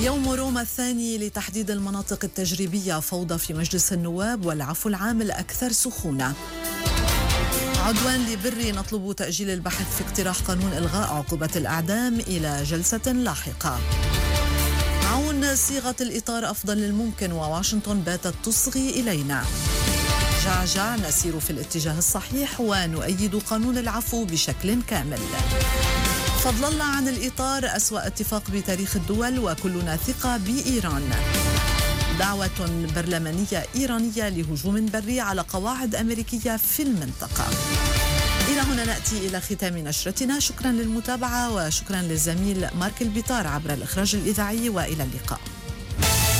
يوم روما الثاني لتحديد المناطق التجريبية، فوضى في مجلس النواب والعفو العام الأكثر سخونة. عدوان لبري، نطلب تأجيل البحث في اقتراح قانون إلغاء عقوبة الأعدام إلى جلسة لاحقة. عون، صيغة الإطار أفضل الممكن وواشنطن باتت تصغي إلينا. جعجع، نسير في الاتجاه الصحيح ونؤيد قانون العفو بشكل كامل. فضل الله عن الإطار، أسوأ اتفاق بتاريخ الدول وكلنا ثقة بإيران. دعوة برلمانية إيرانية لهجوم بري على قواعد أمريكية في المنطقة. إلى هنا نأتي إلى ختام نشرتنا. شكرا للمتابعة وشكرا للزميل مارك البيطار عبر الإخراج الإذاعي، وإلى اللقاء.